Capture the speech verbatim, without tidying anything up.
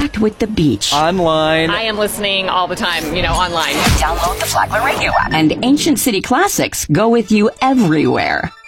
connect with the beach. Online. I am listening all the time, you know, online. Download the Flagler Radio app. And Ancient City Classics go with you everywhere.